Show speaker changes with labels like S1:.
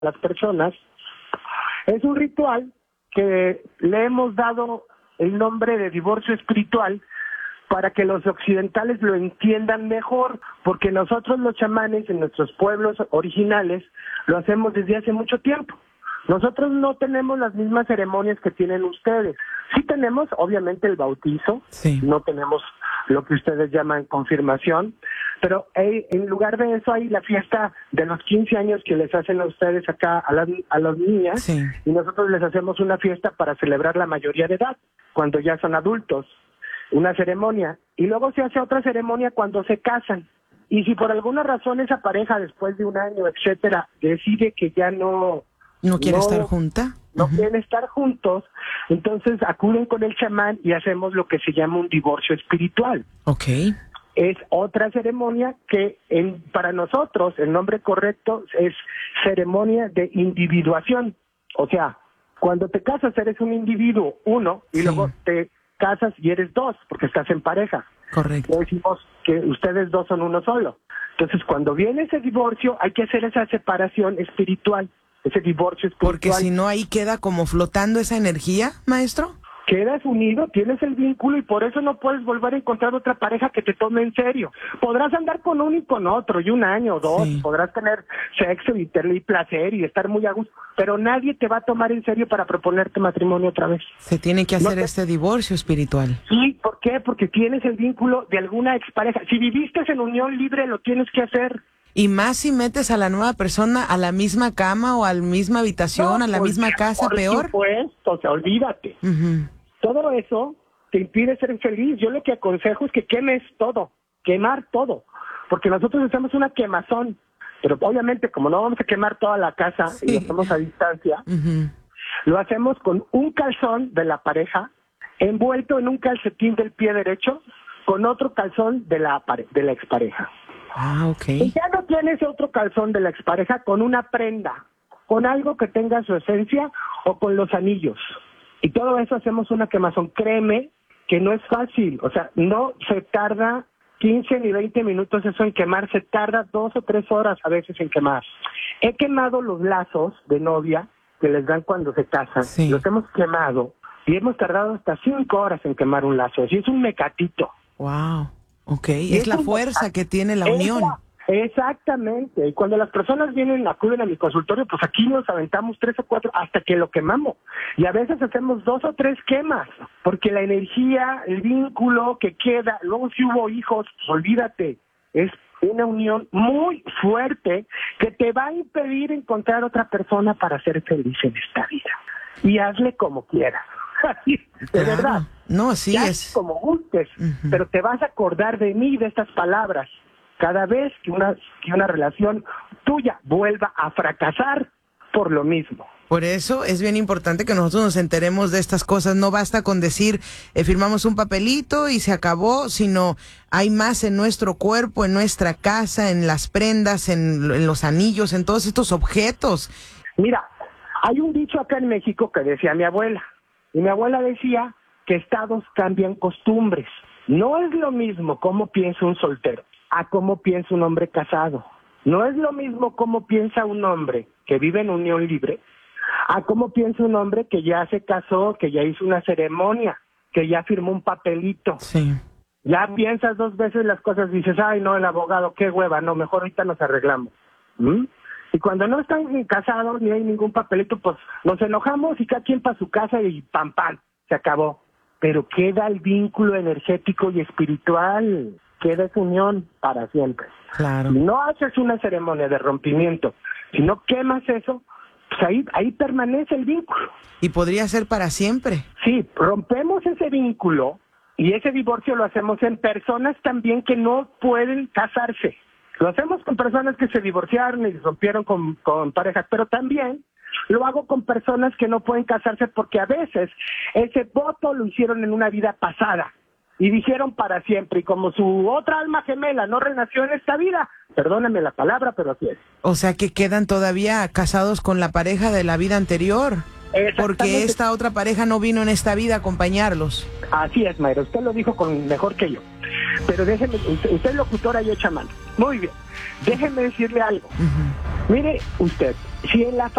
S1: las personas. Es un ritual que le hemos dado el nombre de divorcio espiritual para que los occidentales lo entiendan mejor, porque nosotros los chamanes en nuestros pueblos originales lo hacemos desde hace mucho tiempo. Nosotros no tenemos las mismas ceremonias que tienen ustedes. Sí tenemos, obviamente, el bautizo, no tenemos lo que ustedes llaman confirmación, pero en lugar de eso hay la fiesta de los 15 años que les hacen a ustedes acá a las niñas, y nosotros les hacemos una fiesta para celebrar la mayoría de edad, cuando ya son adultos, una ceremonia, y luego se hace otra ceremonia cuando se casan. Y si por alguna razón esa pareja después de un año, etcétera, decide que ya no
S2: quiere estar junta,
S1: no quieren estar juntos, entonces acuden con el chamán y hacemos lo que se llama un divorcio espiritual.
S2: Okay.
S1: Es otra ceremonia que para nosotros el nombre correcto es ceremonia de individuación. O sea, cuando te casas eres un individuo, uno, y luego te casas y eres dos, porque estás en pareja.
S2: Correcto.
S1: Decimos que ustedes dos son uno solo. Entonces, cuando viene ese divorcio, hay que hacer esa separación espiritual, ese divorcio espiritual.
S2: Porque si no, ahí queda como flotando esa energía, maestro.
S1: Quedas unido, tienes el vínculo y por eso no puedes volver a encontrar otra pareja que te tome en serio. Podrás andar con uno y con otro, y un año o dos, podrás tener sexo y tener placer y estar muy a gusto, pero nadie te va a tomar en serio para proponerte matrimonio otra vez.
S2: Se tiene que hacer este divorcio espiritual.
S1: Sí, ¿por qué? Porque tienes el vínculo de alguna expareja. Si viviste en unión libre, lo tienes que hacer.
S2: Y más si metes a la nueva persona a la misma cama o a la misma habitación, a la misma casa, peor.
S1: Por supuesto, o sea, olvídate. Todo eso te impide ser feliz. Yo lo que aconsejo es que quemes todo, quemar todo, porque nosotros hacemos una quemazón, pero obviamente como no vamos a quemar toda la casa y lo hacemos a distancia, lo hacemos con un calzón de la pareja envuelto en un calcetín del pie derecho con otro calzón de la expareja. Y ya no tienes otro calzón de la expareja, con una prenda, con algo que tenga su esencia o con los anillos. Y todo eso hacemos una quemazón. Créeme que no es fácil, o sea, no se tarda 15 ni 20 minutos eso en quemar, se tarda 2 o 3 horas a veces en quemar. He quemado los lazos de novia que les dan cuando se casan, los hemos quemado y hemos tardado hasta 5 horas en quemar un lazo, y es un mecatito.
S2: Wow, es la fuerza que tiene la unión.
S1: Exactamente, y cuando las personas acuden a mi consultorio, pues aquí nos aventamos 3 o 4 hasta que lo quemamos, y a veces hacemos 2 o 3 quemas, porque la energía, el vínculo que queda, luego si hubo hijos, pues olvídate, es una unión muy fuerte que te va a impedir encontrar otra persona para ser feliz en esta vida, y hazle como quieras. De verdad,
S2: no, sí es
S1: como gustes, pero te vas a acordar de mí, de estas palabras, cada vez que una relación tuya vuelva a fracasar por lo mismo.
S2: Por eso es bien importante que nosotros nos enteremos de estas cosas. No basta con decir, firmamos un papelito y se acabó, sino hay más en nuestro cuerpo, en nuestra casa, en las prendas, en los anillos, en todos estos objetos.
S1: Mira, hay un dicho acá en México que decía mi abuela, y mi abuela decía que estados cambian costumbres. No es lo mismo cómo piensa un soltero a cómo piensa un hombre casado. No es lo mismo cómo piensa un hombre que vive en unión libre a cómo piensa un hombre que ya se casó, que ya hizo una ceremonia, que ya firmó un papelito. Ya piensas 2 veces las cosas, dices, ay no, el abogado, qué hueva, no, mejor ahorita nos arreglamos. Y cuando no están casados ni hay ningún papelito, pues nos enojamos y cada quien para su casa y pam, se acabó. Pero queda el vínculo energético y espiritual, queda esa unión para siempre.
S2: Claro.
S1: Si no haces una ceremonia de rompimiento, si no quemas eso, pues ahí permanece el vínculo.
S2: Y podría ser para siempre.
S1: Sí, rompemos ese vínculo y ese divorcio lo hacemos en personas también que no pueden casarse. Lo hacemos con personas que se divorciaron y rompieron con parejas, pero también lo hago con personas que no pueden casarse porque a veces ese voto lo hicieron en una vida pasada y dijeron para siempre, y como su otra alma gemela no renació en esta vida, perdóname la palabra, pero así es.
S2: O sea que quedan todavía casados con la pareja de la vida anterior, porque esta otra pareja no vino en esta vida a acompañarlos.
S1: Así es, Mayra, usted lo dijo mejor que yo. Pero déjeme, usted es locutora y yo chamán. Muy bien, déjeme decirle algo. Mire usted, si en la